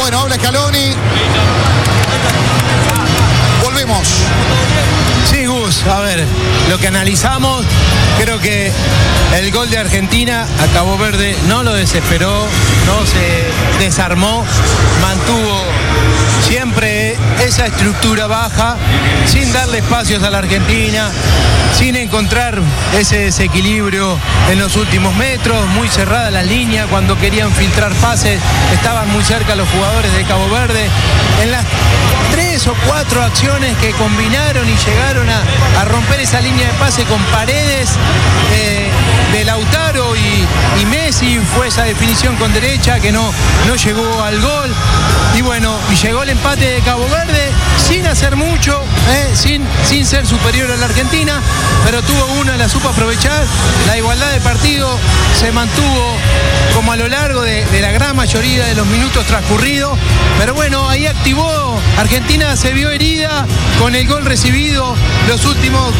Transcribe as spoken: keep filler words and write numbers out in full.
Bueno, habla Scaloni. Volvemos. Sí, Gus, a ver, lo que analizamos, creo que el gol de Argentina a Cabo Verde no lo desesperó, no se desarmó, mantuvo siempre esa estructura baja, sin darle espacios a la Argentina, sin encontrar ese desequilibrio en los últimos metros, muy cerrada la línea, cuando querían filtrar pases, estaban muy cerca los jugadores de Cabo Verde. En las tres o cuatro acciones que combinaron y llegaron a, a romper esa línea de pase con Paredes, eh, de Lautaro y, y Messi, fue esa definición con derecha que no, no llegó al gol. Y bueno, y llegó el empate de Cabo Verde sin hacer mucho, eh, sin, sin ser superior a la Argentina, pero tuvo una, la supo aprovechar. La igualdad de partido se mantuvo como a lo largo de, de la gran mayoría de los minutos transcurridos, pero bueno, ahí activó, Argentina se vio herida con el gol recibido los últimos